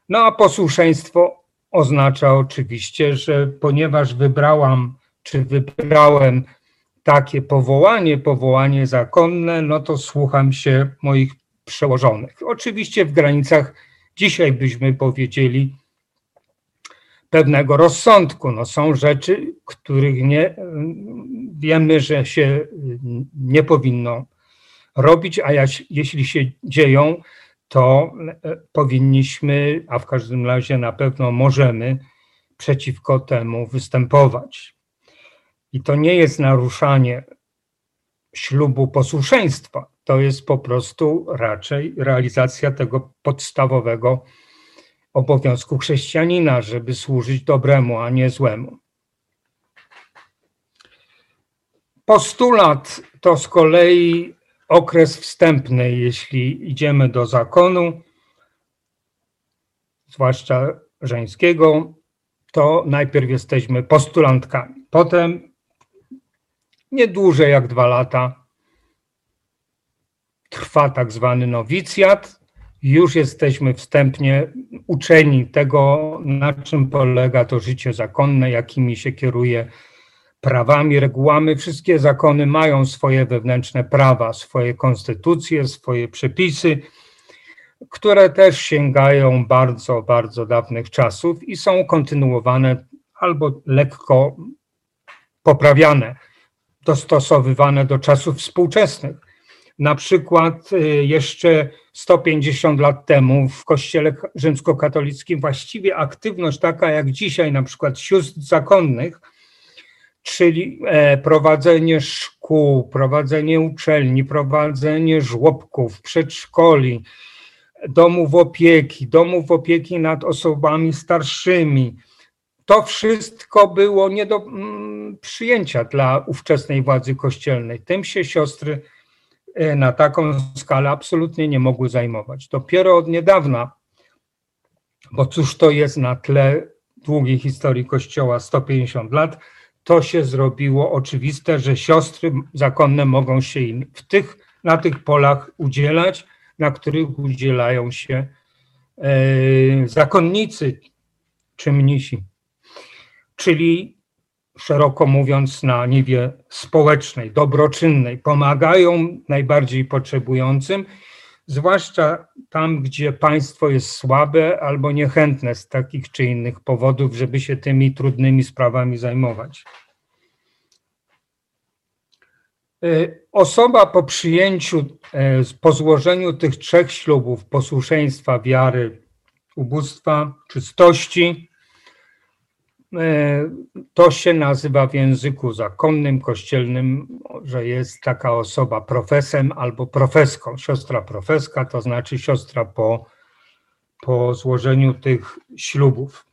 No a posłuszeństwo oznacza oczywiście, że ponieważ wybrałem takie powołanie zakonne, no to słucham się moich przełożonych. Oczywiście w granicach, dzisiaj byśmy powiedzieli, pewnego rozsądku. No są rzeczy, których wiemy, że się nie powinno robić, a jeśli się dzieją, to powinniśmy, a w każdym razie na pewno możemy przeciwko temu występować. I to nie jest naruszanie ślubu posłuszeństwa, to jest po prostu raczej realizacja tego podstawowego obowiązku chrześcijanina, żeby służyć dobremu, a nie złemu. Postulat to z kolei okres wstępny, jeśli idziemy do zakonu, zwłaszcza żeńskiego, to najpierw jesteśmy postulantkami. Potem nie dłużej jak 2 lata trwa tak zwany nowicjat. Już jesteśmy wstępnie uczeni tego, na czym polega to życie zakonne, jakimi się kieruje prawami, regułami. Wszystkie zakony mają swoje wewnętrzne prawa, swoje konstytucje, swoje przepisy, które też sięgają bardzo, bardzo dawnych czasów i są kontynuowane albo lekko poprawiane, dostosowywane do czasów współczesnych. Na przykład jeszcze 150 lat temu w Kościele rzymskokatolickim właściwie aktywność taka jak dzisiaj, na przykład sióstr zakonnych, czyli prowadzenie szkół, prowadzenie uczelni, prowadzenie żłobków, przedszkoli, domów opieki nad osobami starszymi. To wszystko było nie do przyjęcia dla ówczesnej władzy kościelnej. Tym się siostry na taką skalę absolutnie nie mogły zajmować. Dopiero od niedawna, bo cóż to jest na tle długiej historii Kościoła 150 lat, to się zrobiło oczywiste, że siostry zakonne mogą się im na tych polach udzielać, na których udzielają się zakonnicy czy mnisi. Czyli szeroko mówiąc na niwie społecznej, dobroczynnej, pomagają najbardziej potrzebującym, zwłaszcza tam, gdzie państwo jest słabe albo niechętne z takich czy innych powodów, żeby się tymi trudnymi sprawami zajmować. Osoba po przyjęciu, po złożeniu tych 3 ślubów, posłuszeństwa, wiary, ubóstwa, czystości, to się nazywa w języku zakonnym, kościelnym, że jest taka osoba profesem albo profeską. Siostra profeska to znaczy siostra po złożeniu tych ślubów.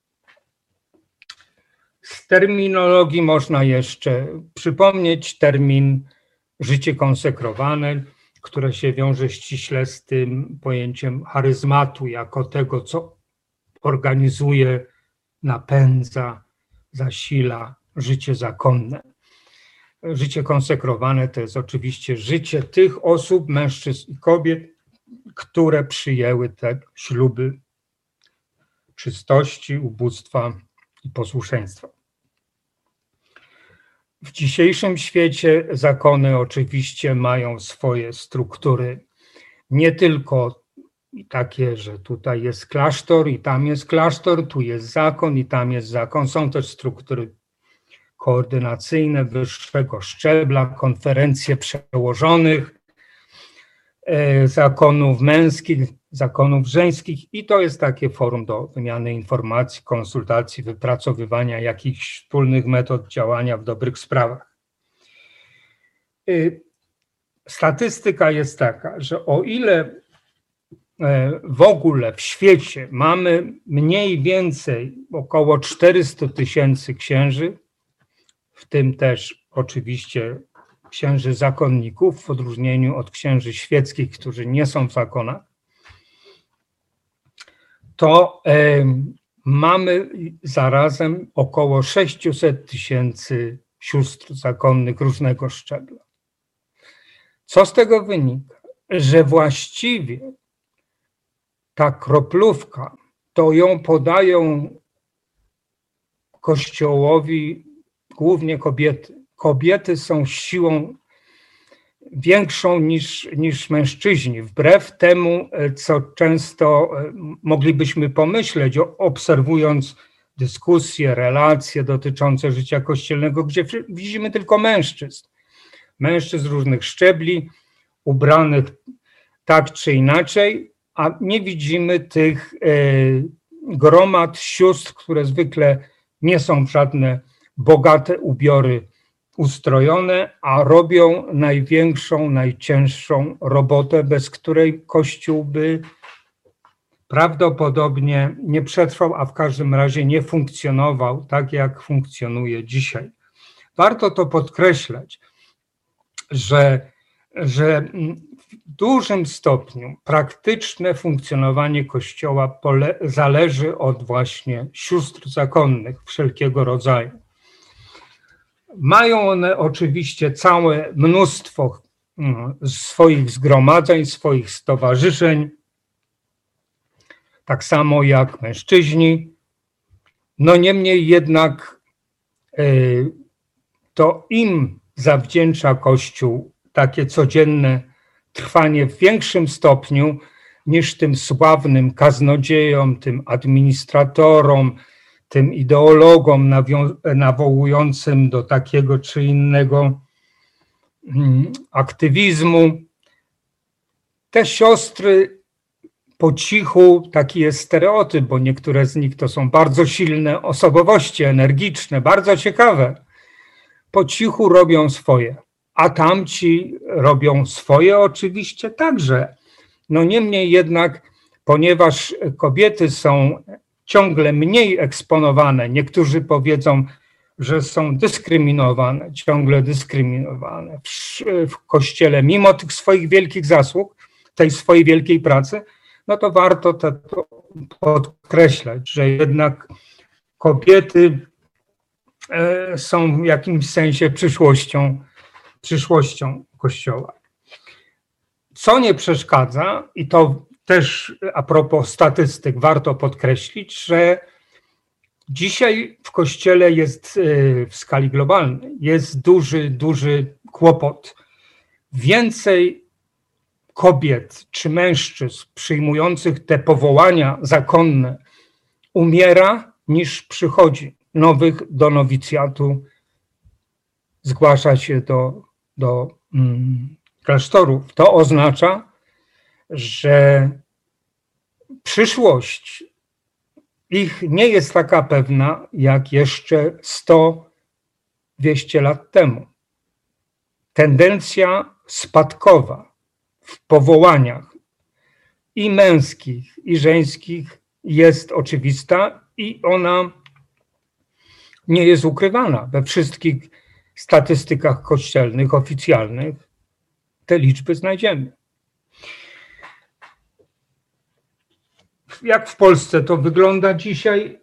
Z terminologii można jeszcze przypomnieć termin życie konsekrowane, które się wiąże ściśle z tym pojęciem charyzmatu, jako tego, co organizuje, napędza, zasila życie zakonne. Życie konsekrowane to jest oczywiście życie tych osób, mężczyzn i kobiet, które przyjęły te śluby czystości, ubóstwa i posłuszeństwa. W dzisiejszym świecie zakony oczywiście mają swoje struktury, nie tylko takie, że tutaj jest klasztor i tam jest klasztor, tu jest zakon i tam jest zakon. Są też struktury koordynacyjne wyższego szczebla, konferencje przełożonych, zakonów męskich, zakonów żeńskich i to jest takie forum do wymiany informacji, konsultacji, wypracowywania jakichś wspólnych metod działania w dobrych sprawach. Statystyka jest taka, że o ile w ogóle w świecie mamy mniej więcej około 400 000 księży, w tym też oczywiście księży zakonników, w odróżnieniu od księży świeckich, którzy nie są w zakonach, to mamy zarazem około 600 000 sióstr zakonnych różnego szczebla. Co z tego wynika? Że właściwie ta kroplówka to ją podają Kościołowi głównie kobiety. Kobiety są siłą większą niż mężczyźni, wbrew temu, co często moglibyśmy pomyśleć, obserwując dyskusje, relacje dotyczące życia kościelnego, gdzie widzimy tylko mężczyzn różnych szczebli, ubranych tak czy inaczej, a nie widzimy tych gromad sióstr, które zwykle nie są w żadne bogate ubiory ustrojone, a robią największą, najcięższą robotę, bez której Kościół by prawdopodobnie nie przetrwał, a w każdym razie nie funkcjonował tak, jak funkcjonuje dzisiaj. Warto to podkreślać, że w dużym stopniu praktyczne funkcjonowanie Kościoła zależy od właśnie sióstr zakonnych wszelkiego rodzaju. Mają one oczywiście całe mnóstwo swoich zgromadzeń, swoich stowarzyszeń, tak samo jak mężczyźni. No niemniej jednak to im zawdzięcza Kościół takie codzienne trwanie w większym stopniu niż tym sławnym kaznodziejom, tym administratorom, tym ideologom nawołującym do takiego czy innego aktywizmu. Te siostry po cichu, taki jest stereotyp, bo niektóre z nich to są bardzo silne osobowości, energiczne, bardzo ciekawe. Po cichu robią swoje, a tamci robią swoje oczywiście także. No niemniej jednak, ponieważ kobiety są ciągle mniej eksponowane, niektórzy powiedzą, że są dyskryminowane, ciągle dyskryminowane w Kościele, mimo tych swoich wielkich zasług, tej swojej wielkiej pracy, no to warto to podkreślać, że jednak kobiety są w jakimś sensie przyszłością Kościoła. Co nie przeszkadza, i to też a propos statystyk warto podkreślić, że dzisiaj w Kościele jest w skali globalnej, jest duży kłopot. Więcej kobiet czy mężczyzn przyjmujących te powołania zakonne umiera niż przychodzi nowych do nowicjatu, zgłasza się do klasztorów. To oznacza, że przyszłość ich nie jest taka pewna jak jeszcze 100-200 lat temu. Tendencja spadkowa w powołaniach i męskich, i żeńskich jest oczywista i ona nie jest ukrywana. We wszystkich statystykach kościelnych, oficjalnych te liczby znajdziemy. Jak w Polsce to wygląda dzisiaj?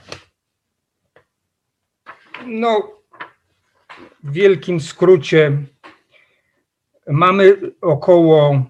No, w wielkim skrócie mamy około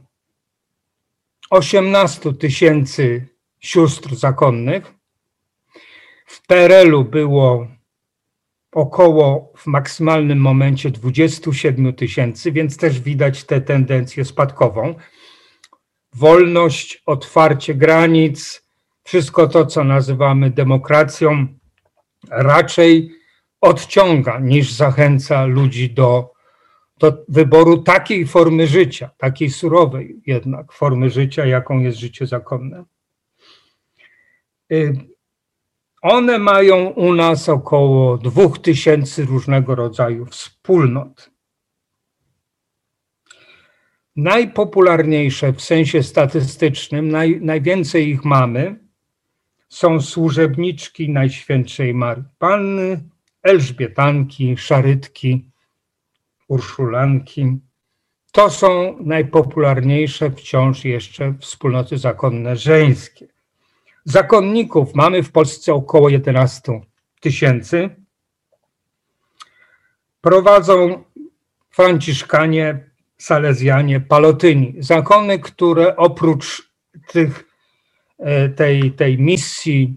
18 000 sióstr zakonnych. W PRL-u było około w maksymalnym momencie 27 000, więc też widać tę tendencję spadkową. Wolność, otwarcie granic, wszystko to, co nazywamy demokracją, raczej odciąga niż zachęca ludzi do wyboru takiej formy życia, takiej surowej jednak formy życia, jaką jest życie zakonne. One mają u nas około 2000 różnego rodzaju wspólnot. Najpopularniejsze w sensie statystycznym, najwięcej ich mamy, są służebniczki Najświętszej Marii Panny, Elżbietanki, Szarytki, Urszulanki. To są najpopularniejsze wciąż jeszcze wspólnoty zakonne żeńskie. Zakonników mamy w Polsce około 11 000. Prowadzą franciszkanie, salezjanie, palotyni. Zakony, które oprócz tych tej misji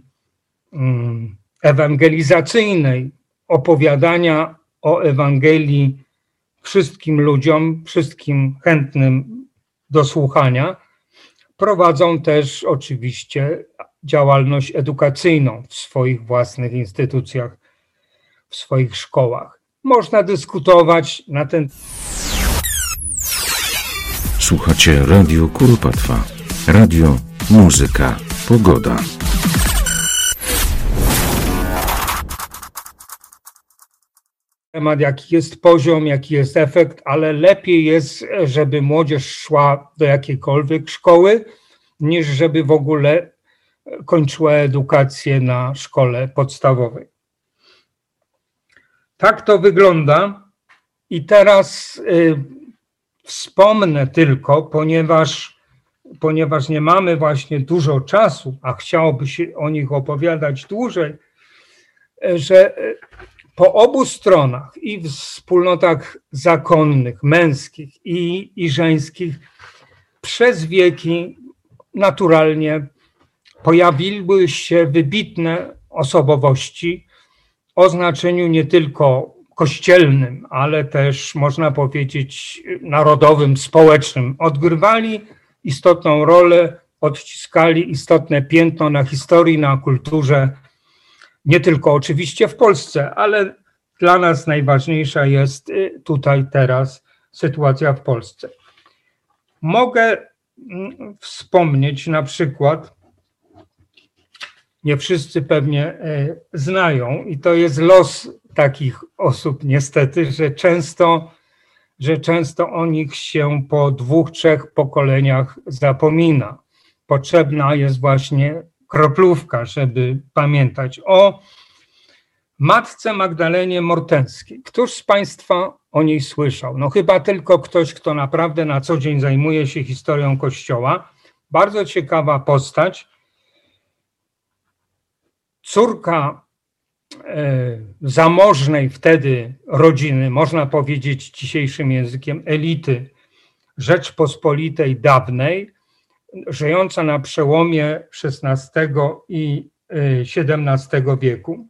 ewangelizacyjnej, opowiadania o Ewangelii wszystkim ludziom, wszystkim chętnym do słuchania, prowadzą też oczywiście działalność edukacyjną w swoich własnych instytucjach, w swoich szkołach. Można dyskutować na ten... Słuchacie Radio Kuropatwa. Radio, muzyka, pogoda. Temat, jaki jest poziom, jaki jest efekt, ale lepiej jest, żeby młodzież szła do jakiejkolwiek szkoły, niż żeby w ogóle kończyła edukację na szkole podstawowej. Tak to wygląda i teraz wspomnę tylko, ponieważ nie mamy właśnie dużo czasu, a chciałoby się o nich opowiadać dłużej, że po obu stronach i w wspólnotach zakonnych, męskich i żeńskich przez wieki naturalnie pojawiły się wybitne osobowości o znaczeniu nie tylko kościelnym, ale też można powiedzieć narodowym, społecznym. Odgrywali istotną rolę, odciskali istotne piętno na historii, na kulturze, nie tylko oczywiście w Polsce, ale dla nas najważniejsza jest tutaj teraz sytuacja w Polsce. Mogę wspomnieć na przykład, nie wszyscy pewnie znają, i to jest los takich osób niestety, że często o nich się po 2-3 pokoleniach zapomina. Potrzebna jest właśnie kroplówka, żeby pamiętać o matce Magdalenie Mortenskiej. Któż z Państwa o niej słyszał? No chyba tylko ktoś, kto naprawdę na co dzień zajmuje się historią Kościoła. Bardzo ciekawa postać. Córka zamożnej wtedy rodziny, można powiedzieć dzisiejszym językiem elity Rzeczpospolitej dawnej, żyjąca na przełomie XVI i XVII wieku,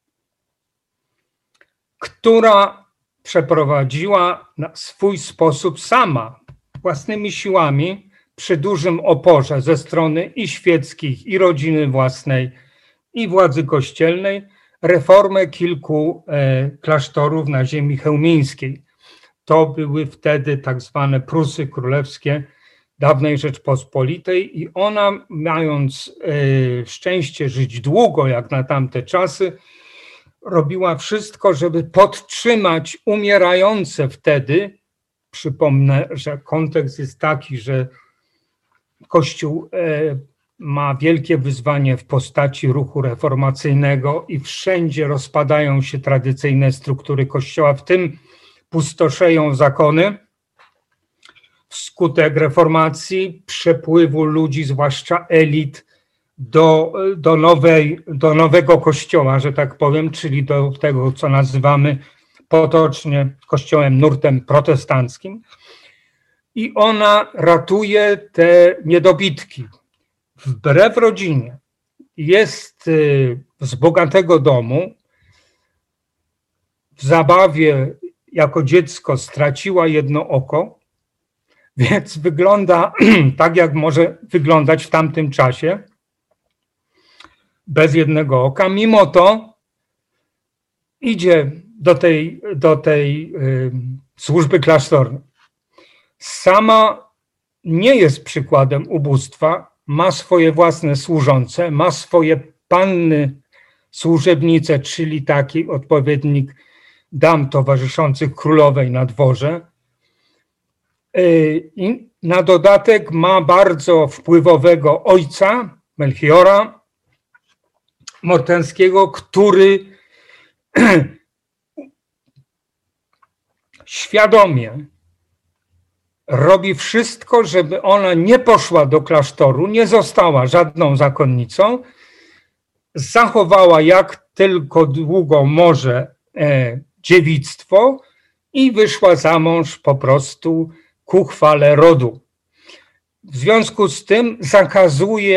która przeprowadziła na swój sposób sama, własnymi siłami, przy dużym oporze ze strony i świeckich, i rodziny własnej, i władzy kościelnej, reformę kilku klasztorów na ziemi chełmińskiej. To były wtedy tak zwane Prusy Królewskie dawnej Rzeczpospolitej i ona, mając szczęście żyć długo, jak na tamte czasy, robiła wszystko, żeby podtrzymać umierające wtedy. Przypomnę, że kontekst jest taki, że Kościół ma wielkie wyzwanie w postaci ruchu reformacyjnego i wszędzie rozpadają się tradycyjne struktury Kościoła, w tym pustoszeją zakony. Wskutek reformacji, przepływu ludzi, zwłaszcza elit, do nowego Kościoła, że tak powiem, czyli do tego, co nazywamy potocznie Kościołem nurtem protestanckim. I ona ratuje te niedobitki. Wbrew rodzinie, jest z bogatego domu, w zabawie jako dziecko straciła jedno oko, więc wygląda tak, jak może wyglądać w tamtym czasie, bez jednego oka. Mimo to idzie do tej służby klasztornej. Sama nie jest przykładem ubóstwa, ma swoje własne służące, ma swoje panny służebnice, czyli taki odpowiednik dam towarzyszących królowej na dworze. I na dodatek ma bardzo wpływowego ojca, Melchiora Mortenskiego, który świadomie robi wszystko, żeby ona nie poszła do klasztoru, nie została żadną zakonnicą, zachowała jak tylko długo może dziewictwo i wyszła za mąż po prostu ku chwale rodu. W związku z tym zakazuje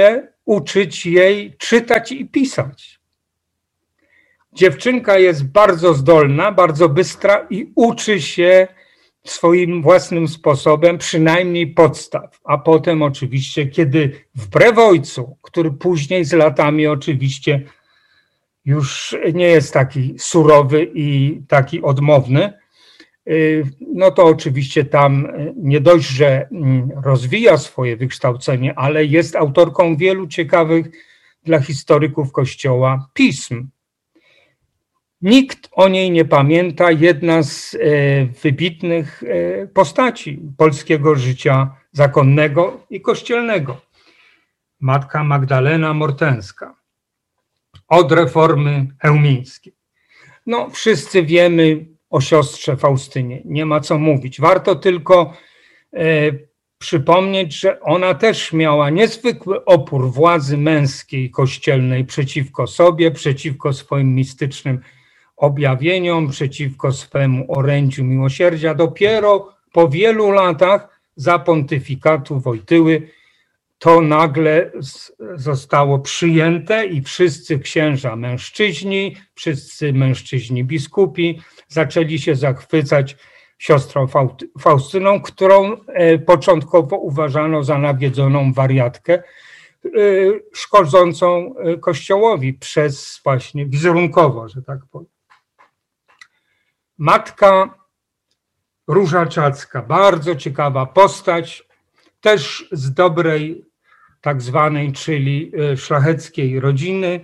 uczyć jej czytać i pisać. Dziewczynka jest bardzo zdolna, bardzo bystra i uczy się swoim własnym sposobem, przynajmniej podstaw, a potem oczywiście, kiedy wbrew ojcu, który później z latami oczywiście już nie jest taki surowy i taki odmowny, no to oczywiście tam nie dość, że rozwija swoje wykształcenie, ale jest autorką wielu ciekawych dla historyków Kościoła pism. Nikt o niej nie pamięta, jedna z wybitnych postaci polskiego życia zakonnego i kościelnego. Matka Magdalena Mortęska, od reformy chełmińskiej. No, wszyscy wiemy o siostrze Faustynie, nie ma co mówić. Warto tylko przypomnieć, że ona też miała niezwykły opór władzy męskiej, kościelnej przeciwko sobie, przeciwko swoim mistycznym objawieniom, przeciwko swemu orędziu miłosierdzia. Dopiero po wielu latach za pontyfikatu Wojtyły to nagle zostało przyjęte i wszyscy księża mężczyźni, wszyscy mężczyźni biskupi zaczęli się zachwycać siostrą Faustyną, którą początkowo uważano za nawiedzoną wariatkę, szkodzącą Kościołowi przez właśnie wizerunkowo, że tak powiem. Matka Róża Czacka, bardzo ciekawa postać, też z dobrej tak zwanej, czyli szlacheckiej rodziny,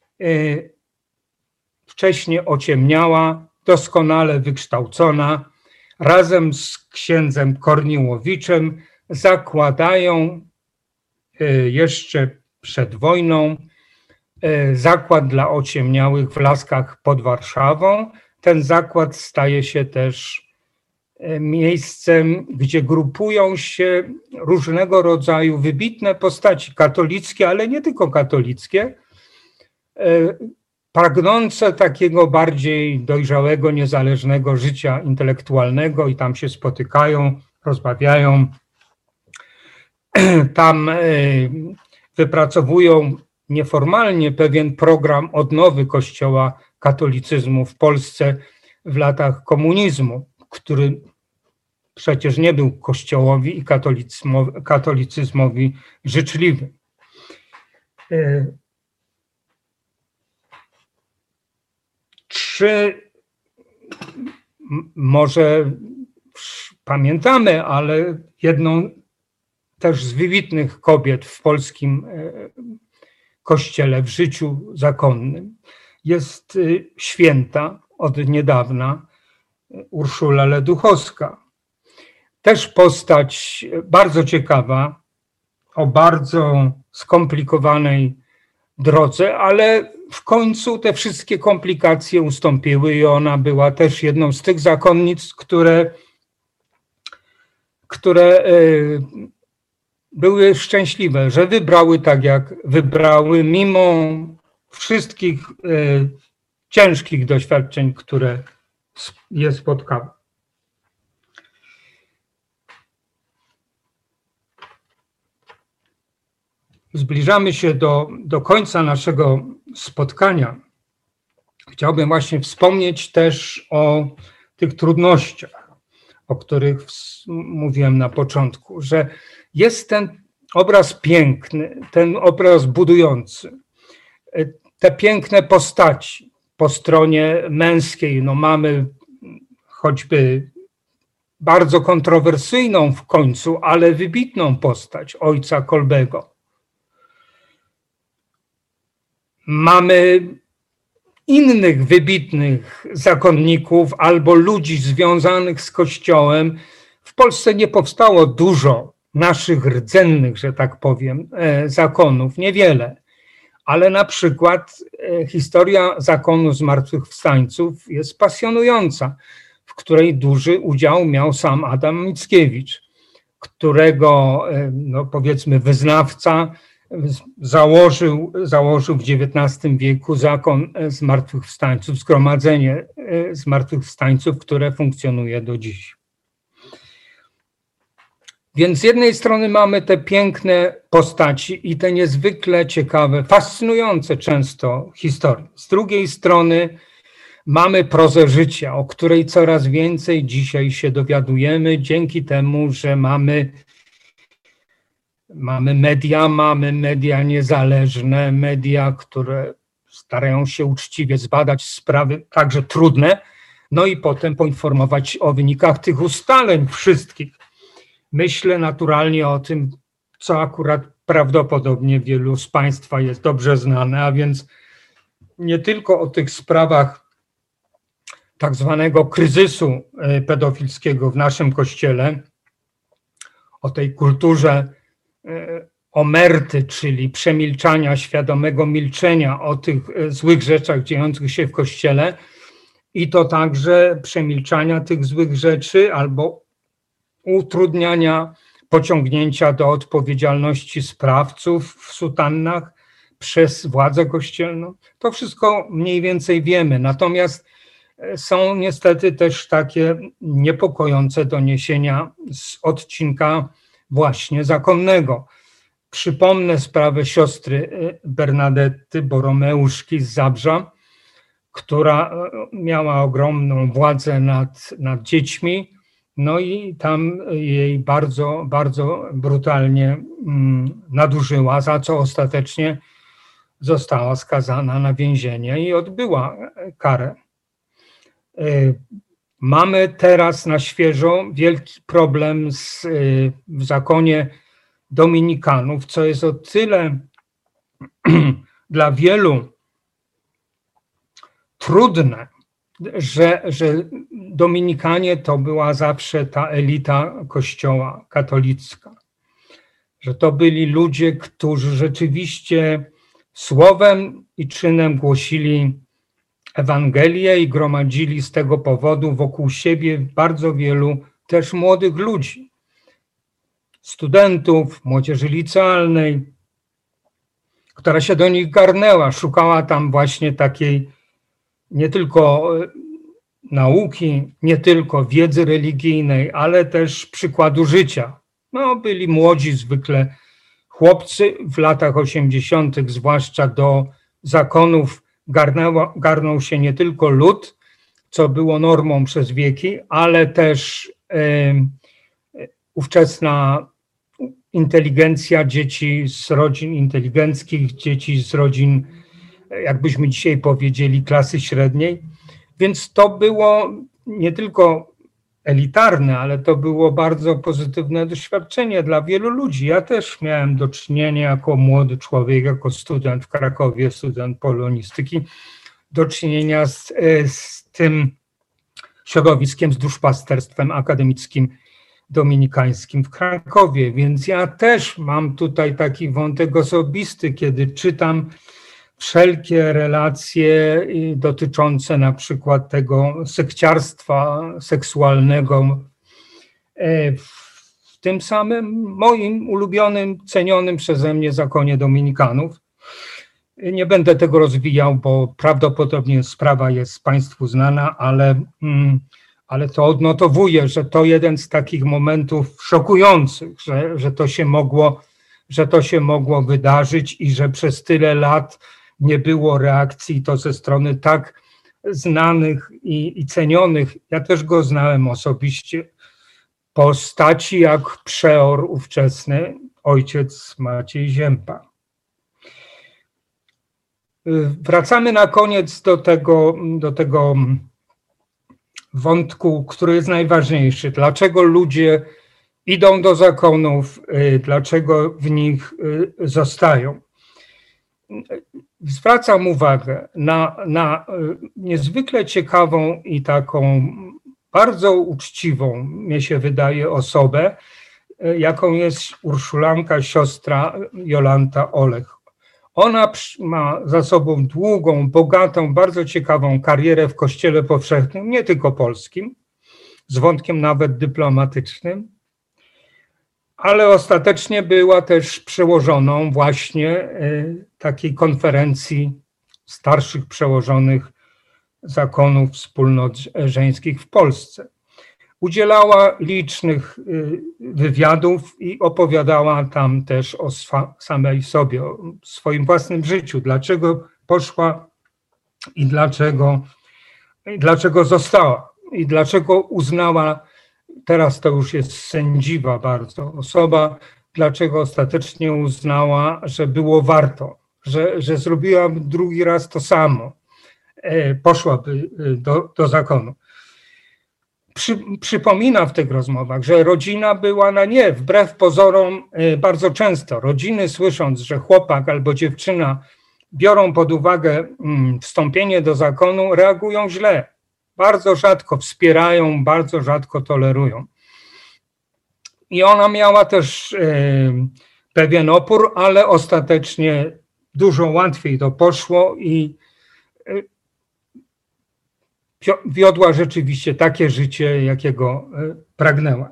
wcześniej ociemniała, doskonale wykształcona, razem z księdzem Korniłowiczem zakładają jeszcze przed wojną zakład dla ociemniałych w Laskach pod Warszawą. Ten zakład staje się też miejscem, gdzie grupują się różnego rodzaju wybitne postaci katolickie, ale nie tylko katolickie, pragnące takiego bardziej dojrzałego, niezależnego życia intelektualnego i tam się spotykają, rozmawiają, tam wypracowują nieformalnie pewien program odnowy Kościoła katolicyzmu w Polsce w latach komunizmu, który przecież nie był Kościołowi i katolicyzmowi życzliwy. Czy może pamiętamy, ale jedną też z wybitnych kobiet w polskim kościele, w życiu zakonnym jest święta od niedawna Urszula Leduchowska. Też postać bardzo ciekawa, o bardzo skomplikowanej drodze, ale w końcu te wszystkie komplikacje ustąpiły i ona była też jedną z tych zakonnic, które były szczęśliwe, że wybrały tak, jak wybrały, mimo wszystkich ciężkich doświadczeń, które je spotkały. Zbliżamy się do końca naszego spotkania. Chciałbym właśnie wspomnieć też o tych trudnościach, o których mówiłem na początku, że jest ten obraz piękny, ten obraz budujący, te piękne postaci po stronie męskiej. No mamy choćby bardzo kontrowersyjną w końcu, ale wybitną postać ojca Kolbego. Mamy innych wybitnych zakonników albo ludzi związanych z Kościołem. W Polsce nie powstało dużo naszych rdzennych, że tak powiem, zakonów, niewiele. Ale na przykład historia zakonu zmartwychwstańców jest pasjonująca, w której duży udział miał sam Adam Mickiewicz, którego, no powiedzmy, wyznawca założył w XIX wieku zakon zmartwychwstańców, zgromadzenie zmartwychwstańców, które funkcjonuje do dziś. Więc z jednej strony mamy te piękne postaci i te niezwykle ciekawe, fascynujące często historie. Z drugiej strony mamy prozę życia, o której coraz więcej dzisiaj się dowiadujemy dzięki temu, że mamy media niezależne, media, które starają się uczciwie zbadać sprawy, także trudne, no i potem poinformować o wynikach tych ustaleń wszystkich. Myślę naturalnie o tym, co akurat prawdopodobnie wielu z Państwa jest dobrze znane, a więc nie tylko o tych sprawach tak zwanego kryzysu pedofilskiego w naszym Kościele, o tej kulturze omerty, czyli przemilczania, świadomego milczenia o tych złych rzeczach dziejących się w Kościele i to także przemilczania tych złych rzeczy albo utrudniania pociągnięcia do odpowiedzialności sprawców w sutannach przez władzę kościelną. To wszystko mniej więcej wiemy, natomiast są niestety też takie niepokojące doniesienia z odcinka właśnie zakonnego. Przypomnę sprawę siostry Bernadetty Boromeuszki z Zabrza, która miała ogromną władzę nad dziećmi, no i tam jej bardzo, bardzo brutalnie nadużyła, za co ostatecznie została skazana na więzienie i odbyła karę. Mamy teraz na świeżo wielki problem w zakonie dominikanów, co jest o tyle dla wielu trudne, że dominikanie to była zawsze ta elita kościoła katolicka, że to byli ludzie, którzy rzeczywiście słowem i czynem głosili Ewangelię i gromadzili z tego powodu wokół siebie bardzo wielu też młodych ludzi, studentów, młodzieży licealnej, która się do nich garnęła, szukała tam właśnie takiej nie tylko nauki, nie tylko wiedzy religijnej, ale też przykładu życia. No, byli młodzi zwykle chłopcy w latach 80., zwłaszcza do zakonów garnął się nie tylko lud, co było normą przez wieki, ale też ówczesna inteligencja, dzieci z rodzin inteligenckich, dzieci z rodzin, jakbyśmy dzisiaj powiedzieli, klasy średniej. Więc to było nie tylko elitarne, ale to było bardzo pozytywne doświadczenie dla wielu ludzi. Ja też miałem do czynienia jako młody człowiek, jako student w Krakowie, student polonistyki, do czynienia z tym środowiskiem, z duszpasterstwem akademickim dominikańskim w Krakowie. Więc ja też mam tutaj taki wątek osobisty, kiedy czytam wszelkie relacje dotyczące na przykład tego sekciarstwa seksualnego w tym samym moim ulubionym, cenionym przeze mnie zakonie dominikanów. Nie będę tego rozwijał, bo prawdopodobnie sprawa jest Państwu znana, ale to odnotowuję, że to jeden z takich momentów szokujących, że to się mogło wydarzyć i że przez tyle lat nie było reakcji, to ze strony tak znanych i cenionych, ja też go znałem osobiście, postaci jak przeor ówczesny, ojciec Maciej Zięba. Wracamy na koniec do tego wątku, który jest najważniejszy. Dlaczego ludzie idą do zakonów, dlaczego w nich zostają? Zwracam uwagę na niezwykle ciekawą i taką bardzo uczciwą, mnie się wydaje, osobę, jaką jest urszulanka siostra Jolanta Olech. Ona ma za sobą długą, bogatą, bardzo ciekawą karierę w Kościele Powszechnym, nie tylko polskim, z wątkiem nawet dyplomatycznym, ale ostatecznie była też przełożoną właśnie takiej konferencji starszych przełożonych zakonów wspólnot żeńskich w Polsce. Udzielała licznych wywiadów i opowiadała tam też o samej sobie, o swoim własnym życiu, dlaczego poszła i dlaczego została i dlaczego uznała, teraz to już jest sędziwa bardzo osoba, dlaczego ostatecznie uznała, że było warto, że zrobiła drugi raz to samo, poszłaby do zakonu. Przypomina w tych rozmowach, że rodzina była na nie, wbrew pozorom bardzo często. Rodziny, słysząc, że chłopak albo dziewczyna biorą pod uwagę wstąpienie do zakonu, reagują źle. Bardzo rzadko wspierają, bardzo rzadko tolerują. I ona miała też pewien opór, ale ostatecznie dużo łatwiej to poszło i wiodła rzeczywiście takie życie, jakiego pragnęła.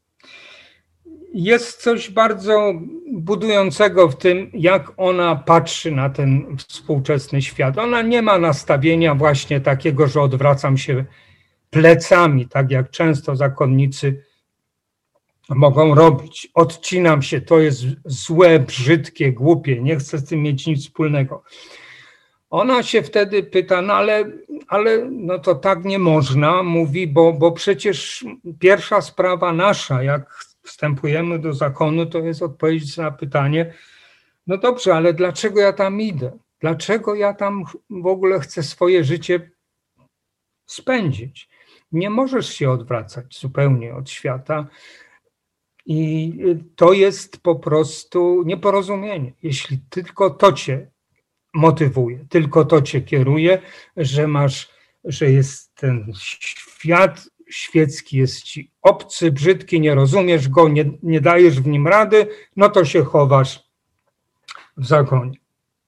Jest coś bardzo budującego w tym, jak ona patrzy na ten współczesny świat. Ona nie ma nastawienia właśnie takiego, że odwracam się plecami, tak jak często zakonnicy mogą robić. Odcinam się, to jest złe, brzydkie, głupie, nie chcę z tym mieć nic wspólnego. Ona się wtedy pyta, no ale no to tak nie można, mówi, bo przecież pierwsza sprawa nasza, jak wstępujemy do zakonu, to jest odpowiedź na pytanie, no dobrze, ale dlaczego ja tam idę? Dlaczego ja tam w ogóle chcę swoje życie spędzić? Nie możesz się odwracać zupełnie od świata i to jest po prostu nieporozumienie. Jeśli tylko to cię motywuje, tylko to cię kieruje, że jest ten świat świecki, jest ci obcy, brzydki, nie rozumiesz go, nie dajesz w nim rady, no to się chowasz w zakonie.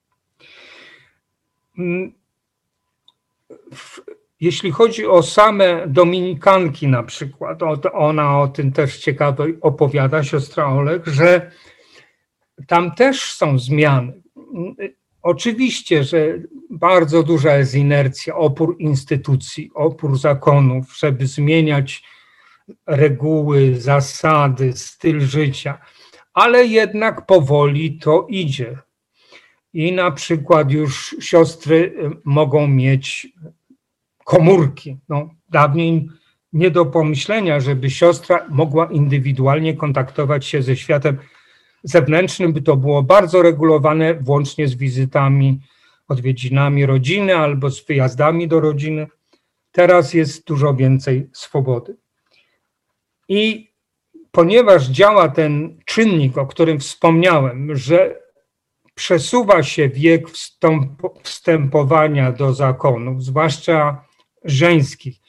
Jeśli chodzi o same dominikanki na przykład, ona o tym też ciekawie opowiada, siostra Oleg, że tam też są zmiany. Oczywiście, że bardzo duża jest inercja, opór instytucji, opór zakonów, żeby zmieniać reguły, zasady, styl życia, ale jednak powoli to idzie. I na przykład już siostry mogą mieć komórki. No, dawniej nie do pomyślenia, żeby siostra mogła indywidualnie kontaktować się ze światem zewnętrznym, by to było bardzo regulowane, włącznie z wizytami, odwiedzinami rodziny albo z wyjazdami do rodziny. Teraz jest dużo więcej swobody. I ponieważ działa ten czynnik, o którym wspomniałem, że przesuwa się wiek wstępowania do zakonów, zwłaszcza żeńskich,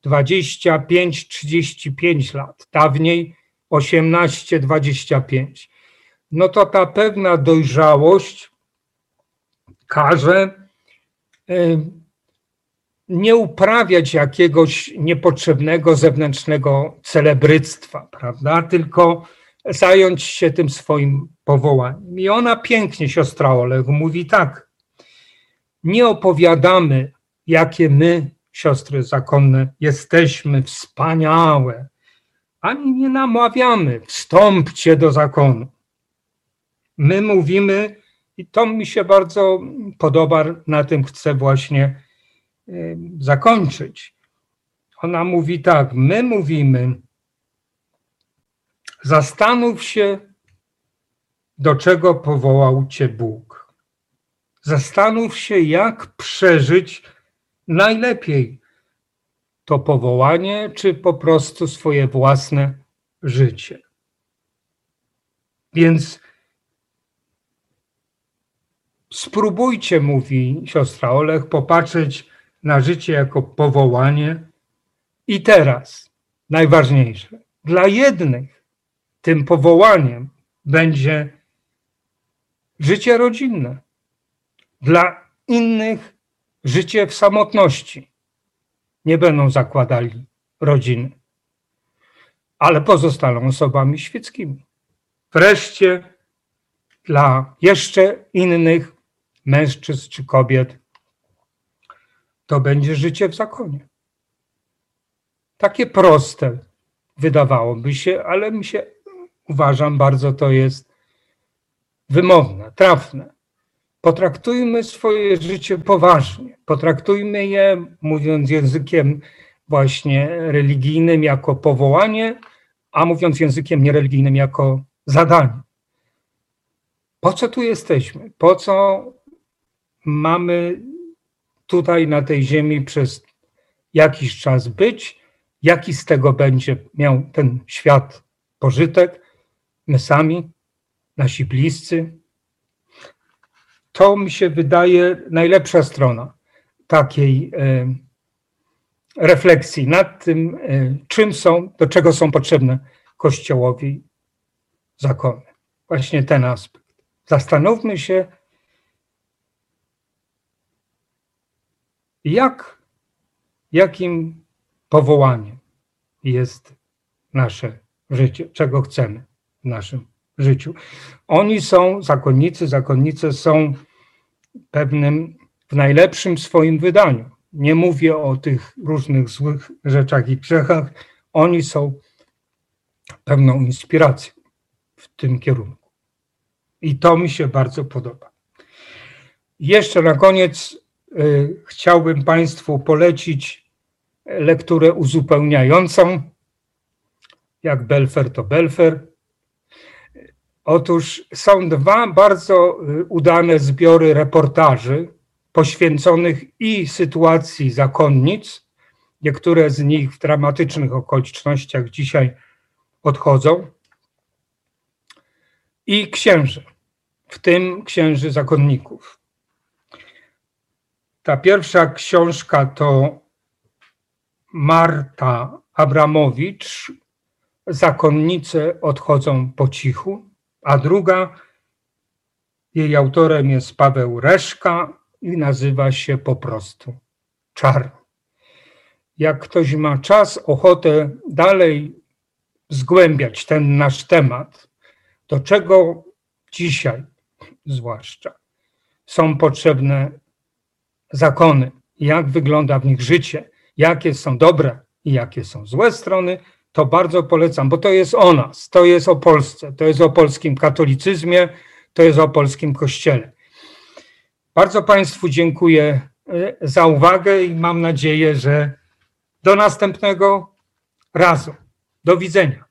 25-35 lat, dawniej 18-25. No to ta pewna dojrzałość każe nie uprawiać jakiegoś niepotrzebnego zewnętrznego celebryctwa, prawda? Tylko zająć się tym swoim powołaniem. I ona pięknie, siostra Oleg, mówi tak: nie opowiadamy, jakie my, siostry zakonne, jesteśmy wspaniałe, ani nie namawiamy, wstąpcie do zakonu. My mówimy, i to mi się bardzo podoba, na tym chcę właśnie zakończyć. Ona mówi tak: my mówimy, zastanów się, do czego powołał cię Bóg. Zastanów się, jak przeżyć najlepiej to powołanie, czy po prostu swoje własne życie. Więc spróbujcie, mówi siostra Oleg, popatrzeć na życie jako powołanie. I teraz, najważniejsze, dla jednych tym powołaniem będzie życie rodzinne, dla innych życie w samotności. Nie będą zakładali rodziny, ale pozostaną osobami świeckimi. Wreszcie dla jeszcze innych mężczyzn czy kobiet to będzie życie w zakonie. Takie proste, wydawałoby się, ale uważam, bardzo to jest wymowne, trafne. Potraktujmy swoje życie poważnie. Potraktujmy je, mówiąc językiem właśnie religijnym, jako powołanie, a mówiąc językiem niereligijnym, jako zadanie. Po co tu jesteśmy? Po co mamy tutaj na tej ziemi przez jakiś czas być? Jaki z tego będzie miał ten świat pożytek? My sami, nasi bliscy? To mi się wydaje najlepsza strona takiej refleksji nad tym, do czego są potrzebne Kościołowi zakony. Właśnie ten aspekt. Zastanówmy się, jakim powołaniem jest nasze życie, czego chcemy w naszym życiu. Oni są, zakonnice są pewnym, w najlepszym swoim wydaniu. Nie mówię o tych różnych złych rzeczach i grzechach. Oni są pewną inspiracją w tym kierunku. I to mi się bardzo podoba. Jeszcze na koniec chciałbym Państwu polecić lekturę uzupełniającą, jak Belfer to Belfer. Otóż są dwa bardzo udane zbiory reportaży poświęconych i sytuacji zakonnic, niektóre z nich w dramatycznych okolicznościach dzisiaj odchodzą, i księży, w tym księży zakonników. Ta pierwsza książka to Marta Abramowicz, Zakonnice odchodzą po cichu, a druga, jej autorem jest Paweł Reszka i nazywa się po prostu Czarni. Jak ktoś ma czas, ochotę dalej zgłębiać ten nasz temat, do czego dzisiaj zwłaszcza są potrzebne zakony, jak wygląda w nich życie, jakie są dobre i jakie są złe strony, to bardzo polecam, bo to jest o nas, to jest o Polsce, to jest o polskim katolicyzmie, to jest o polskim Kościele. Bardzo Państwu dziękuję za uwagę i mam nadzieję, że do następnego razu. Do widzenia.